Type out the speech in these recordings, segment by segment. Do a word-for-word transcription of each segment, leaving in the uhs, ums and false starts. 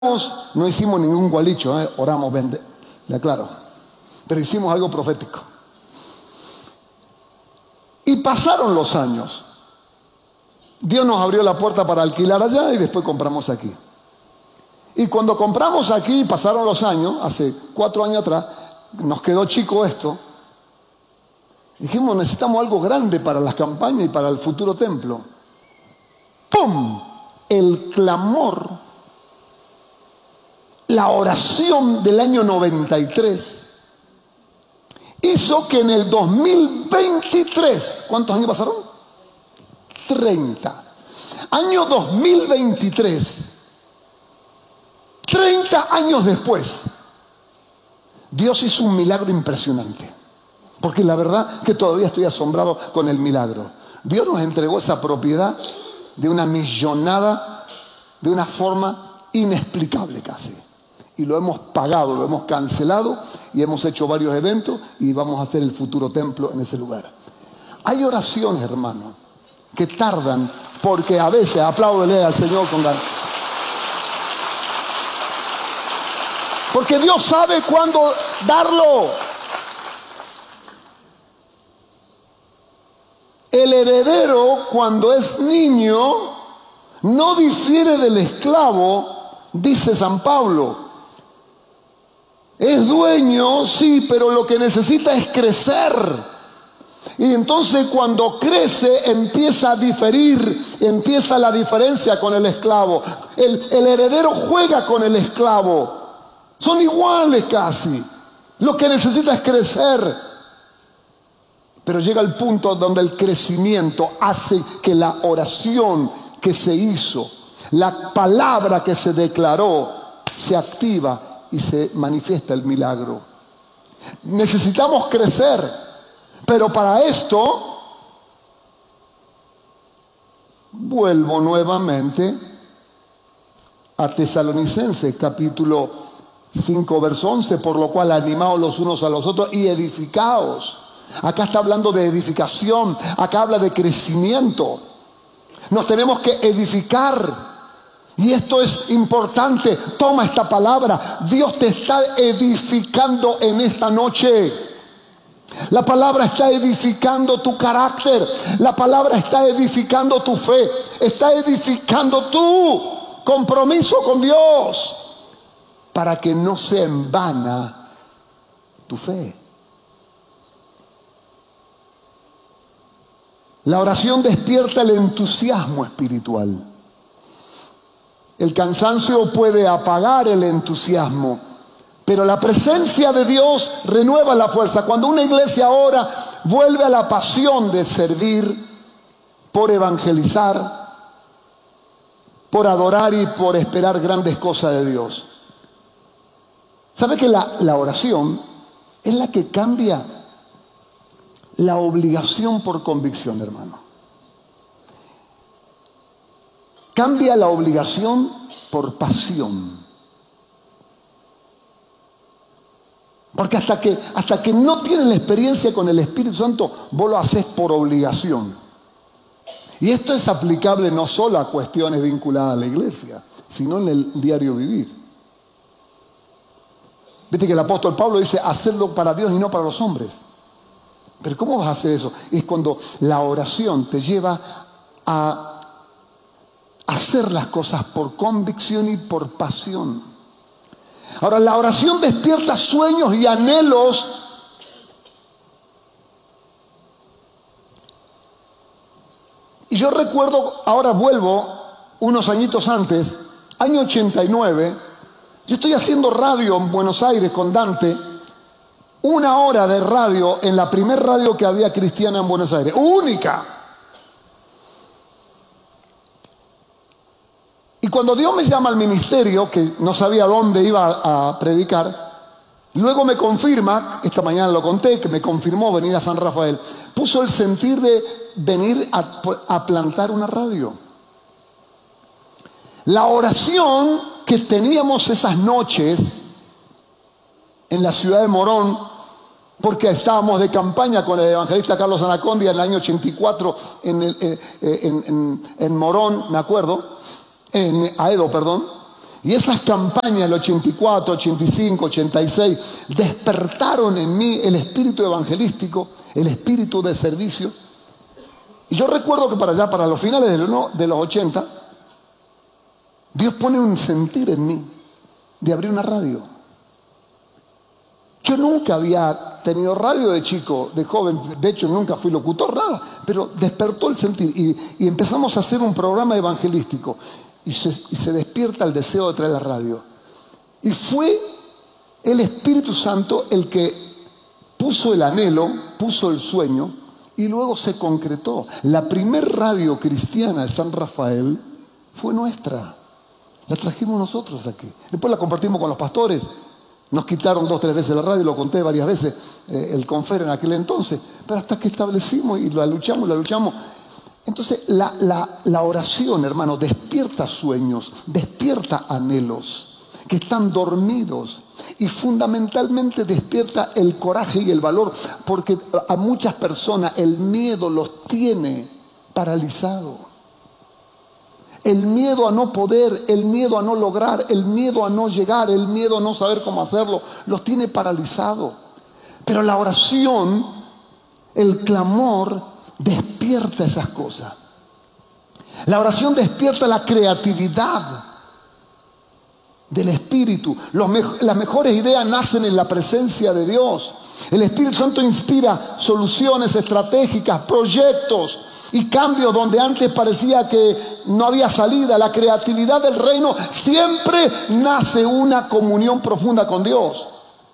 No hicimos ningún gualicho, ¿eh? Oramos, vende, le aclaro. Pero hicimos algo profético. Y pasaron los años. Dios nos abrió la puerta para alquilar allá y después compramos aquí. Y cuando compramos aquí, pasaron los años, hace cuatro años atrás, nos quedó chico esto. Dijimos, necesitamos algo grande para las campañas y para el futuro templo. ¡Pum! El clamor, la oración del año noventa y tres hizo que en el dos mil veintitrés, ¿cuántos años pasaron? treinta. Año dos mil veintitrés, treinta años después, Dios hizo un milagro impresionante. Porque la verdad que todavía estoy asombrado con el milagro. Dios nos entregó esa propiedad de una millonada, de una forma inexplicable casi. Y lo hemos pagado, lo hemos cancelado y hemos hecho varios eventos y vamos a hacer el futuro templo en ese lugar. Hay oraciones, hermano, que tardan porque a veces, apláudele al Señor con ganas. Porque Dios sabe cuándo darlo. El heredero, cuando es niño, no difiere del esclavo, dice San Pablo. Es dueño, sí, pero lo que necesita es crecer. Y entonces cuando crece empieza a diferir, empieza la diferencia con el esclavo. El, el heredero juega con el esclavo. Son iguales casi. Lo que necesita es crecer. Pero llega el punto donde el crecimiento hace que la oración que se hizo, la palabra que se declaró, se activa y se manifiesta el milagro. Necesitamos crecer, pero para esto vuelvo nuevamente a Tesalonicenses capítulo cinco verso once, por lo cual animaos los unos a los otros y edificaos. Acá está hablando de edificación, acá habla de crecimiento. Nos tenemos que edificar. Y esto es importante. Toma esta palabra. Dios te está edificando en esta noche. La palabra está edificando tu carácter. La palabra está edificando tu fe. Está edificando tu compromiso con Dios. Para que no sea en vana tu fe. La oración despierta el entusiasmo espiritual. El cansancio puede apagar el entusiasmo, pero la presencia de Dios renueva la fuerza. Cuando una iglesia ora, vuelve a la pasión de servir, por evangelizar, por adorar y por esperar grandes cosas de Dios. ¿Sabe que la, la oración es la que cambia la obligación por convicción, hermano? Cambia la obligación por pasión. Porque hasta que, hasta que no tienes la experiencia con el Espíritu Santo, vos lo haces por obligación. Y esto es aplicable no solo a cuestiones vinculadas a la iglesia, sino en el diario vivir. Viste que el apóstol Pablo dice, hacedlo para Dios y no para los hombres. Pero ¿cómo vas a hacer eso? Es cuando la oración te lleva a hacer las cosas por convicción y por pasión. Ahora, la oración despierta sueños y anhelos. Y yo recuerdo, ahora vuelvo unos añitos antes, año ochenta y nueve, yo estoy haciendo radio en Buenos Aires con Dante. Una hora de radio en la primer radio que había cristiana en Buenos Aires. Única. Y cuando Dios me llama al ministerio, que no sabía dónde iba a predicar, luego me confirma, esta mañana lo conté, que me confirmó venir a San Rafael. Puso el sentir de venir a, a plantar una radio. La oración que teníamos esas noches en la ciudad de Morón, porque estábamos de campaña con el evangelista Carlos Anacondia en el año ochenta y cuatro en, el, en, en, en Morón, me acuerdo, en Aedo, perdón. Y esas campañas del ochenta y cuatro, ochenta y cinco, ochenta y seis despertaron en mí el espíritu evangelístico, el espíritu de servicio. Y yo recuerdo que para allá, para los finales de los, de los ochenta, Dios pone un sentir en mí de abrir una radio. Yo nunca había tenido radio de chico, de joven, de hecho nunca fui locutor, nada, pero despertó el sentir y, y empezamos a hacer un programa evangelístico y se, y se despierta el deseo de traer la radio. Y fue el Espíritu Santo el que puso el anhelo, puso el sueño y luego se concretó. La primer radio cristiana de San Rafael fue nuestra. La trajimos nosotros aquí. Después la compartimos con los pastores. Nos quitaron dos o tres veces la radio, lo conté varias veces, eh, el Confer en aquel entonces. Pero hasta que establecimos y la luchamos, la luchamos. Entonces la, la, la oración, hermano, despierta sueños, despierta anhelos que están dormidos. Y fundamentalmente despierta el coraje y el valor, porque a muchas personas el miedo los tiene paralizados. El miedo a no poder, el miedo a no lograr, el miedo a no llegar, el miedo a no saber cómo hacerlo, los tiene paralizados. Pero la oración, el clamor, despierta esas cosas. La oración despierta la creatividad del Espíritu. Los me- las mejores ideas nacen en la presencia de Dios. El Espíritu Santo inspira soluciones estratégicas, proyectos y cambios donde antes parecía que no había salida. La creatividad del reino siempre nace una comunión profunda con Dios.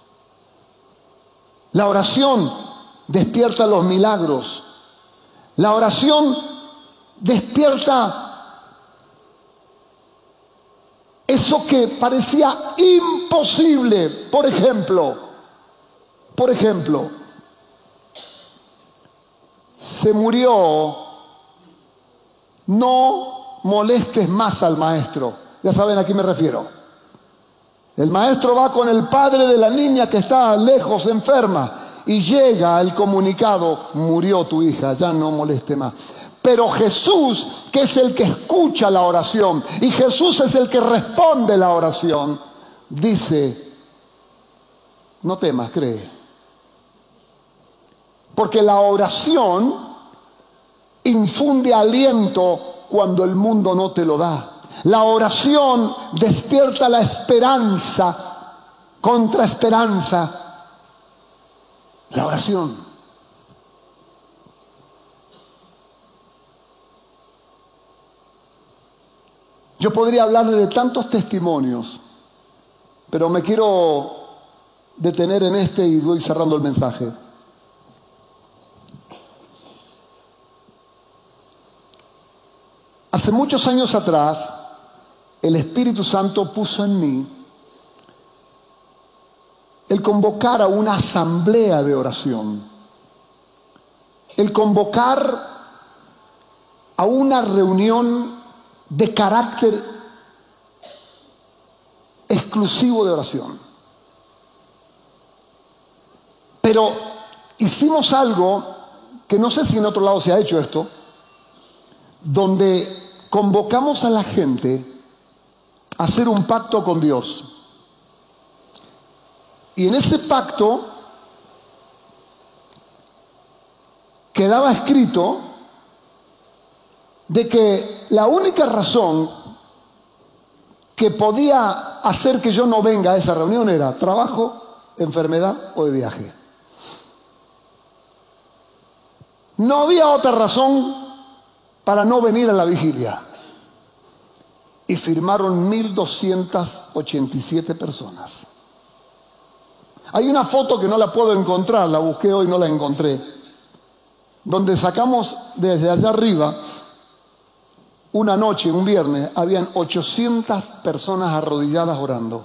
La oración despierta los milagros. La oración despierta eso que parecía imposible. Por ejemplo, por ejemplo, se murió, no molestes más al maestro. Ya saben a quién me refiero. El maestro va con el padre de la niña que está lejos, enferma, y llega el comunicado: murió tu hija, ya no moleste más. Pero Jesús, que es el que escucha la oración, y Jesús es el que responde la oración, dice: no temas, cree. Porque la oración infunde aliento cuando el mundo no te lo da. La oración despierta la esperanza contra esperanza. La oración. Yo podría hablarle de tantos testimonios, pero me quiero detener en este y voy cerrando el mensaje. Hace muchos años atrás, el Espíritu Santo puso en mí el convocar a una asamblea de oración, el convocar a una reunión de carácter exclusivo de oración. Pero hicimos algo que no sé si en otro lado se ha hecho esto, donde convocamos a la gente a hacer un pacto con Dios. Y en ese pacto quedaba escrito de que la única razón que podía hacer que yo no venga a esa reunión era trabajo, enfermedad o de viaje. No había otra razón para no venir a la vigilia. Y firmaron mil doscientas ochenta y siete personas. Hay una foto que no la puedo encontrar, la busqué hoy y no la encontré, donde sacamos desde allá arriba. Una noche, un viernes, habían ochocientas personas arrodilladas orando.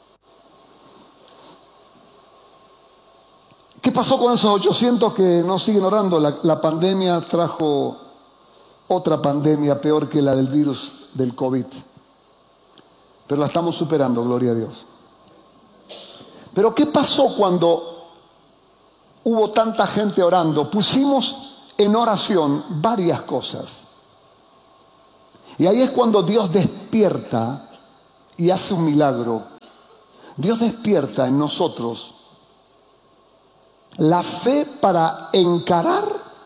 ¿Qué pasó con esos ochocientos que no siguen orando? La, la pandemia trajo otra pandemia peor que la del virus del COVID. Pero la estamos superando, gloria a Dios. Pero ¿qué pasó cuando hubo tanta gente orando? Pusimos en oración varias cosas. Y ahí es cuando Dios despierta y hace un milagro. Dios despierta en nosotros la fe para encarar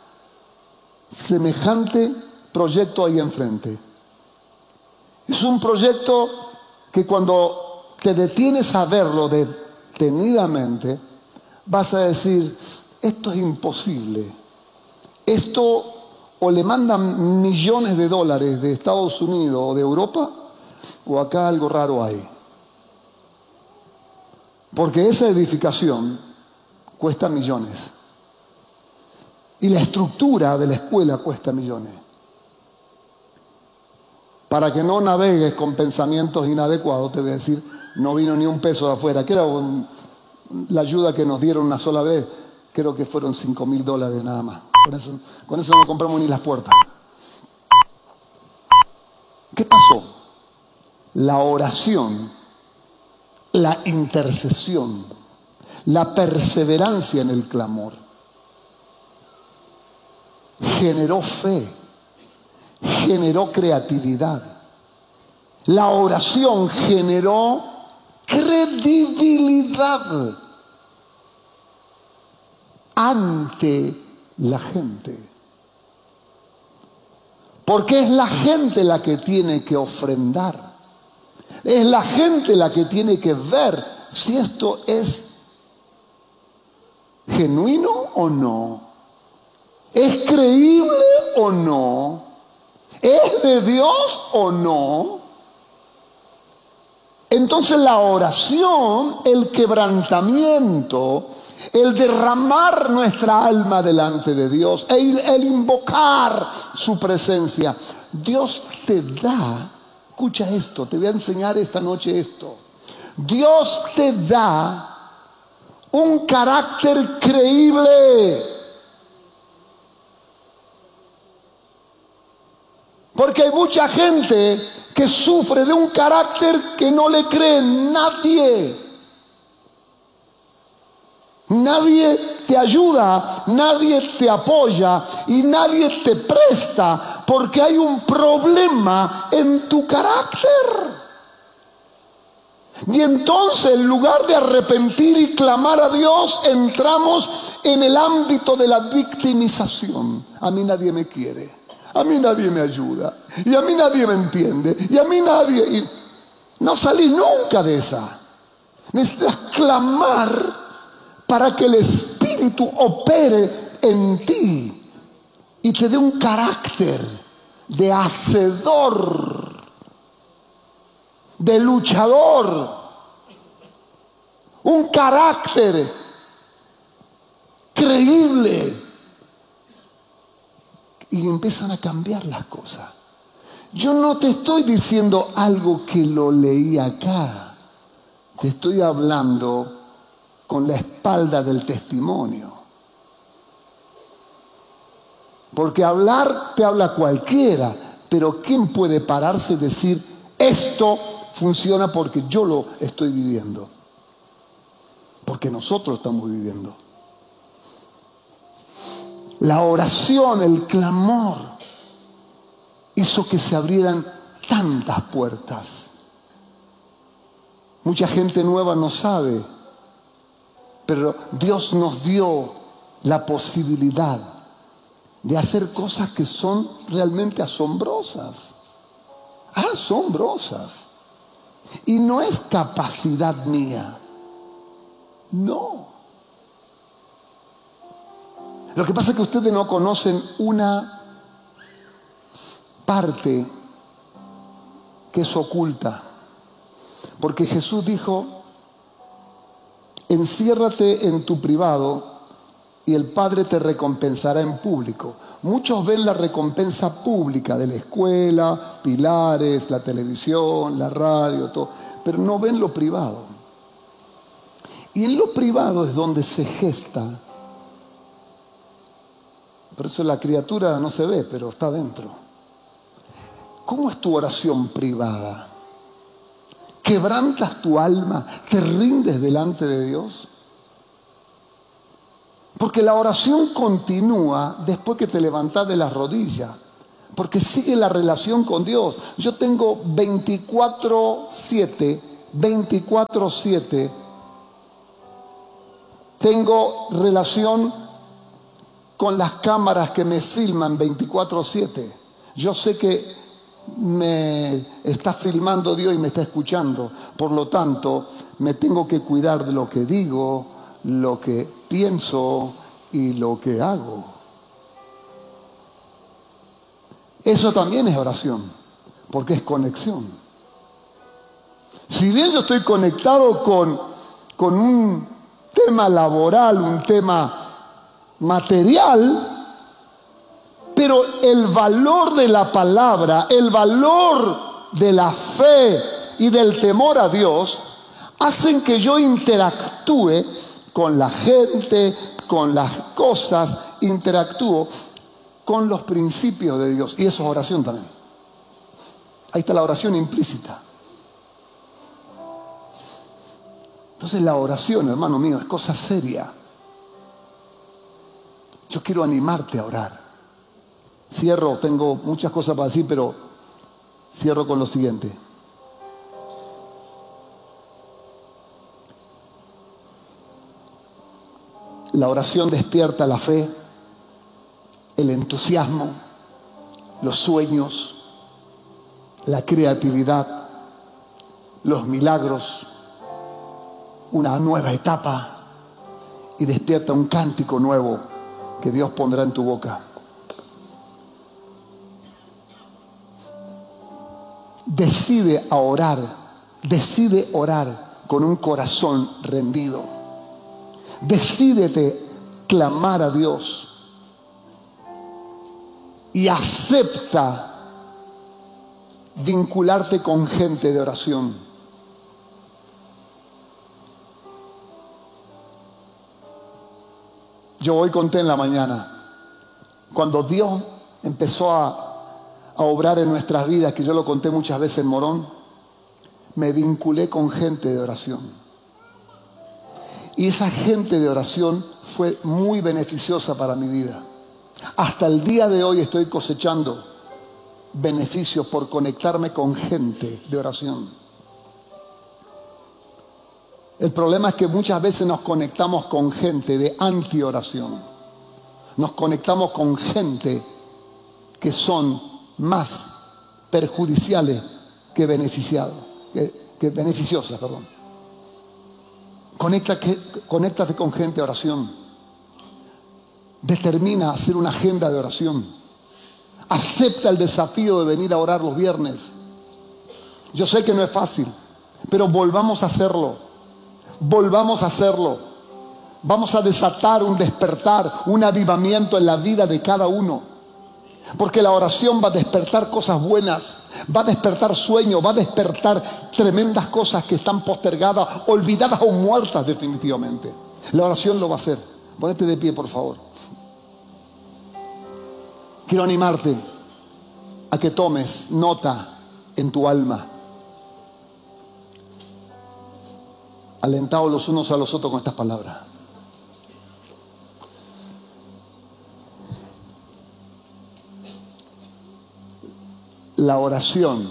semejante proyecto ahí enfrente. Es un proyecto que cuando te detienes a verlo detenidamente, vas a decir, esto es imposible. Esto o le mandan millones de dólares de Estados Unidos o de Europa, o acá algo raro hay. Porque esa edificación cuesta millones. Y la estructura de la escuela cuesta millones. Para que no navegues con pensamientos inadecuados, te voy a decir, no vino ni un peso de afuera. Que era un, la ayuda que nos dieron una sola vez, creo que fueron cinco mil dólares nada más. Con eso, con eso no compramos ni las puertas. ¿Qué pasó? La oración, la intercesión, la perseverancia en el clamor generó fe, generó creatividad. La oración generó credibilidad ante la gente. Porque es la gente la que tiene que ofrendar. Es la gente la que tiene que ver si esto es genuino o no. ¿Es creíble o no? ¿Es de Dios o no? Entonces la oración, el quebrantamiento, el derramar nuestra alma delante de Dios, el, el invocar su presencia, Dios te da, escucha esto, te voy a enseñar esta noche esto. Dios te da un carácter creíble. Porque hay mucha gente que sufre de un carácter que no le cree nadie. Nadie te ayuda, nadie te apoya y nadie te presta porque hay un problema en tu carácter. Y entonces, en lugar de arrepentir y clamar a Dios, entramos en el ámbito de la victimización. A mí nadie me quiere. A mí nadie me ayuda. Y a mí nadie me entiende. Y a mí nadie... Y no salís nunca de esa. Necesitas clamar para que el Espíritu opere en ti y te dé un carácter de hacedor, de luchador. Un carácter creíble. Y empiezan a cambiar las cosas. Yo no te estoy diciendo algo que lo leí acá. Te estoy hablando con la espalda del testimonio. Porque hablar te habla cualquiera, pero ¿quién puede pararse y decir esto funciona porque yo lo estoy viviendo? Porque nosotros estamos viviendo. La oración, el clamor, hizo que se abrieran tantas puertas. Mucha gente nueva no sabe, pero Dios nos dio la posibilidad de hacer cosas que son realmente asombrosas. Asombrosas. Y no es capacidad mía. No. Lo que pasa es que ustedes no conocen una parte que es oculta. Porque Jesús dijo, enciérrate en tu privado y el Padre te recompensará en público. Muchos ven la recompensa pública de la escuela, pilares, la televisión, la radio, todo, pero no ven lo privado. Y en lo privado es donde se gesta. Por eso la criatura no se ve, pero está dentro. ¿Cómo es tu oración privada? ¿Quebrantas tu alma? ¿Te rindes delante de Dios? Porque la oración continúa después que te levantás de las rodillas. Porque sigue la relación con Dios. Yo tengo veinticuatro siete, veinticuatro siete. Tengo relación con las cámaras que me filman veinticuatro siete. Yo sé que me está filmando Dios y me está escuchando. Por lo tanto, me tengo que cuidar de lo que digo, lo que pienso y lo que hago. Eso también es oración, porque es conexión. Si bien yo estoy conectado con, con un tema laboral, un tema material, pero el valor de la palabra, el valor de la fe y del temor a Dios hacen que yo interactúe con la gente, con las cosas, interactúo con los principios de Dios. Y eso es oración también. Ahí está la oración implícita. Entonces la oración, hermano mío, es cosa seria. Yo quiero animarte a orar. Cierro, tengo muchas cosas para decir, pero cierro con lo siguiente. La oración despierta la fe, el entusiasmo, los sueños, la creatividad, los milagros, una nueva etapa, y despierta un cántico nuevo que Dios pondrá en tu boca. Decide a orar, decide orar con un corazón rendido. Decídete clamar a Dios y acepta vincularte con gente de oración. Yo hoy conté en la mañana, cuando Dios empezó a a obrar en nuestras vidas, que yo lo conté muchas veces en Morón, me vinculé con gente de oración. Y esa gente de oración fue muy beneficiosa para mi vida. Hasta el día de hoy estoy cosechando beneficios por conectarme con gente de oración. El problema es que muchas veces nos conectamos con gente de anti-oración. Nos conectamos con gente que son más perjudiciales que beneficiados, que, que beneficiosas, perdón. Conecta, que, conéctate con gente de oración. Determina hacer una agenda de oración. Acepta el desafío de venir a orar los viernes. Yo sé que no es fácil, pero volvamos a hacerlo. Volvamos a hacerlo. Vamos a desatar un despertar, un avivamiento en la vida de cada uno. Porque la oración va a despertar cosas buenas, va a despertar sueños, va a despertar tremendas cosas que están postergadas, olvidadas o muertas definitivamente. La oración lo va a hacer. Ponete de pie, por favor. Quiero animarte a que tomes nota en tu alma. Alentaos los unos a los otros con estas palabras. La oración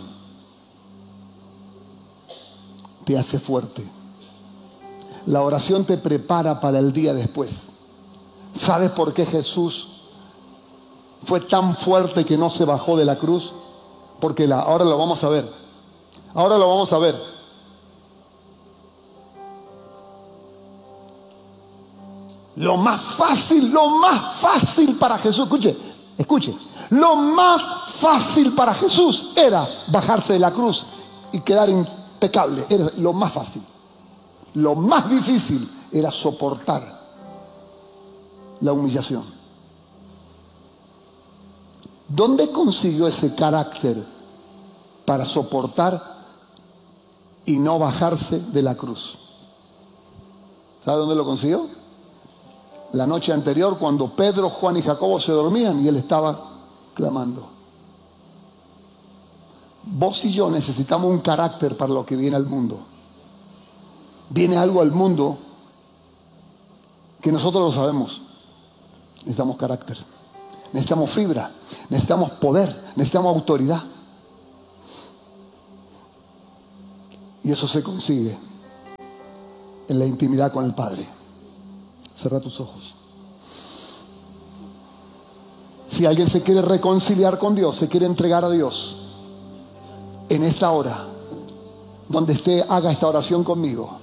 te hace fuerte. La oración te prepara para el día después. ¿Sabes por qué Jesús fue tan fuerte que no se bajó de la cruz? Porque la, ahora lo vamos a ver. Ahora lo vamos a ver. Lo más fácil, lo más fácil para Jesús, escuche, escuche. Lo más fácil para Jesús era bajarse de la cruz y quedar impecable. Era lo más fácil. Lo más difícil era soportar la humillación. ¿Dónde consiguió ese carácter para soportar y no bajarse de la cruz? ¿Sabe dónde lo consiguió? La noche anterior, cuando Pedro, Juan y Jacobo se dormían y él estaba clamando. Vos y yo necesitamos un carácter para lo que viene al mundo. Viene algo al mundo que nosotros lo sabemos. Necesitamos carácter. necesitamos fibra, necesitamos poder, necesitamos autoridad. Y eso se consigue en la intimidad con el Padre. Cierra tus ojos. Si alguien se quiere reconciliar con Dios, se quiere entregar a Dios, en esta hora, donde esté, haga esta oración conmigo.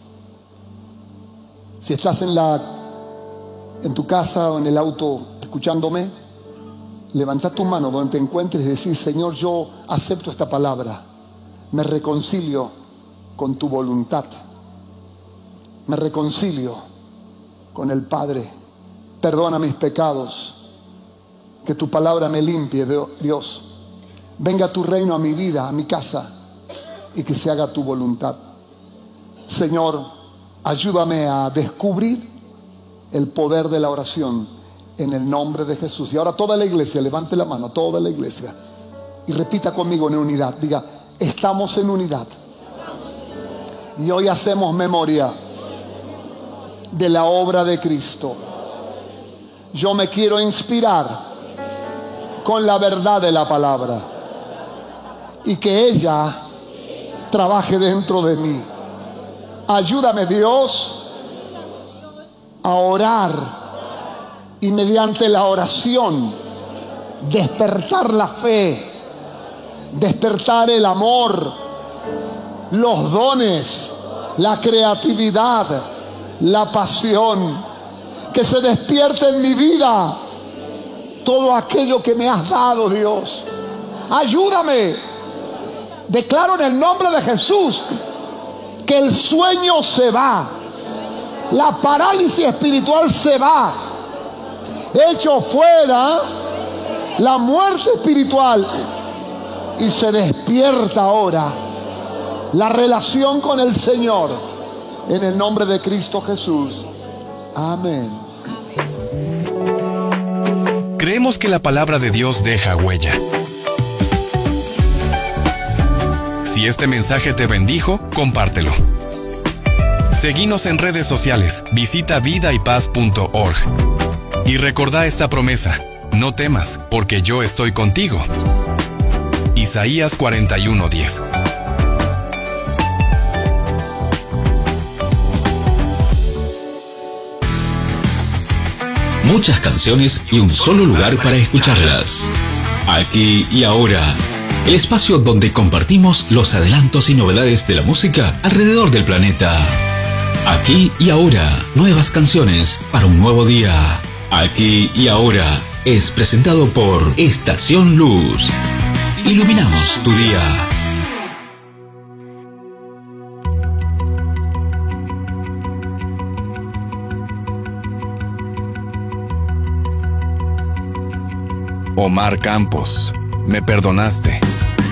Si estás en la, en tu casa o en el auto escuchándome, levanta tu mano donde te encuentres y decir: Señor, yo acepto esta palabra, me reconcilio con tu voluntad, me reconcilio con el Padre, perdona mis pecados, que tu palabra me limpie, Dios, venga tu reino a mi vida, a mi casa, y que se haga tu voluntad. Señor, ayúdame a descubrir el poder de la oración en el nombre de Jesús. Y ahora toda la iglesia, levante la mano, toda la iglesia, y repita conmigo en unidad. Diga: estamos en unidad. Y hoy hacemos memoria de la obra de Cristo. Yo me quiero inspirar con la verdad de la palabra y que ella trabaje dentro de mí. Ayúdame, Dios, a orar y mediante la oración despertar la fe, despertar el amor, los dones, la creatividad, la pasión, que se despierte en mi vida todo aquello que me has dado, Dios. Ayúdame. Declaro en el nombre de Jesús que el sueño se va, la parálisis espiritual se va, echo fuera la muerte espiritual, y se despierta ahora la relación con el Señor en el nombre de Cristo Jesús. Amén. Creemos que la palabra de Dios deja huella. Si este mensaje te bendijo, compártelo. Seguinos en redes sociales, visita vida y paz punto org. Y recordá esta promesa: no temas, porque yo estoy contigo. Isaías cuarenta y uno diez. Muchas canciones y un solo lugar para escucharlas. Aquí y ahora, el espacio donde compartimos los adelantos y novedades de la música alrededor del planeta. Aquí y ahora, nuevas canciones para un nuevo día. Aquí y ahora es presentado por Estación Luz. Iluminamos tu día. Omar Campos, me perdonaste.